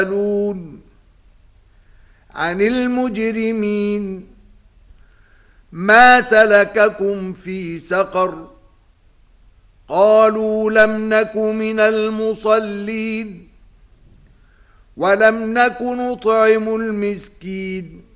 عن المجرمين ما سلككم في سقر قالوا لم نك من المصلين ولم نك نطعم المسكين